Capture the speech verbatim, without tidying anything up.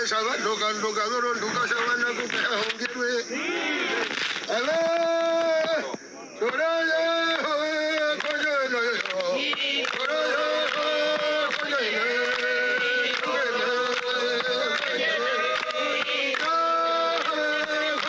saba loka loka doro luka saba na kuka hongerwe. Hello. Soraya.